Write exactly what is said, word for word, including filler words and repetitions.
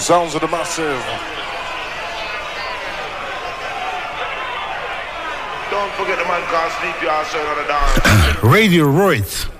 Sounds of the Massive. Don't forget the man called Sleepy also on the dance. Radio Royce.